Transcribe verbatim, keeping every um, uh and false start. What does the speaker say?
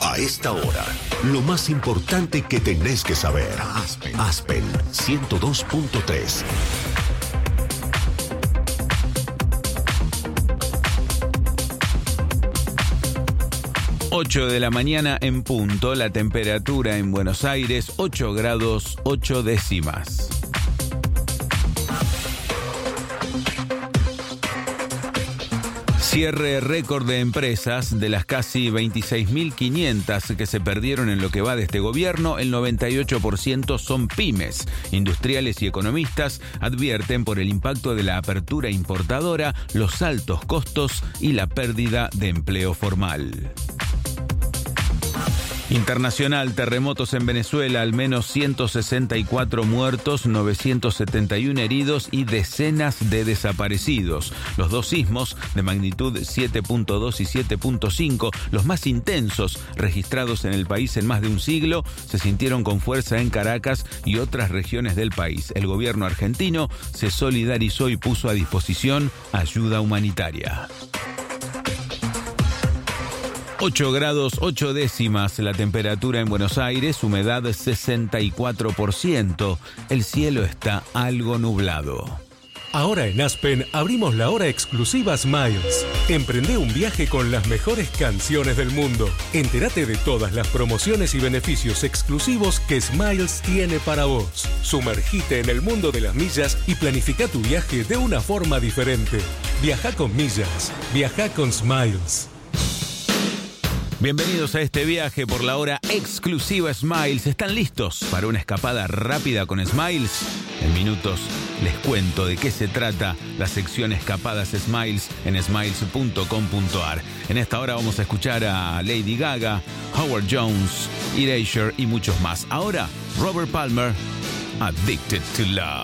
A esta hora, lo más importante que tenés que saber. Aspen, Aspen ciento dos punto tres. ocho de la mañana en punto, la temperatura en Buenos Aires, ocho grados, ocho décimas. Cierre récord de empresas. De las casi veintiséis mil quinientas que se perdieron en lo que va de este gobierno, el noventa y ocho por ciento son pymes. Industriales y economistas advierten por el impacto de la apertura importadora, los altos costos y la pérdida de empleo formal. Internacional, terremotos en Venezuela, al menos ciento sesenta y cuatro muertos, novecientos setenta y uno heridos y decenas de desaparecidos. Los dos sismos de magnitud siete punto dos y siete punto cinco, los más intensos registrados en el país en más de un siglo, se sintieron con fuerza en Caracas y otras regiones del país. El gobierno argentino se solidarizó y puso a disposición ayuda humanitaria. ocho grados, ocho décimas la temperatura en Buenos Aires, humedad sesenta y cuatro por ciento. El cielo está algo nublado. Ahora en Aspen abrimos la hora exclusiva Smiles. Emprende un viaje con las mejores canciones del mundo. Entérate de todas las promociones y beneficios exclusivos que Smiles tiene para vos. Sumergite en el mundo de las millas y planifica tu viaje de una forma diferente. Viaja con millas. Viaja con Smiles. Bienvenidos a este viaje por la hora exclusiva Smiles. ¿Están listos para una escapada rápida con Smiles? En minutos les cuento de qué se trata la sección Escapadas Smiles en smiles punto com punto a r. En esta hora vamos a escuchar a Lady Gaga, Howard Jones, Erasure y muchos más. Ahora, Robert Palmer, Addicted to Love.